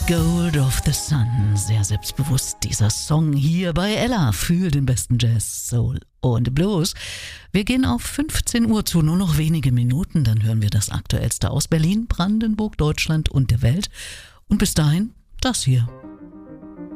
Gold of the Sun, sehr selbstbewusst dieser Song hier bei Ella für den besten Jazz, Soul und Blues. Wir gehen auf 15 Uhr zu, nur noch wenige Minuten, dann hören wir das Aktuellste aus Berlin, Brandenburg, Deutschland und der Welt. Und bis dahin das hier.